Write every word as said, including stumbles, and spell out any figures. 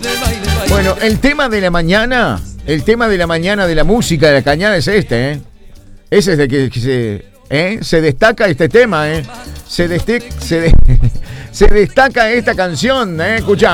Bueno, el tema de la mañana, el tema de la mañana de la música de la cañada es este, ¿eh? Ese es de que, que se, ¿eh? se destaca este tema, ¿eh? Se, deste, se, de, se destaca esta canción, ¿eh? Escuchá.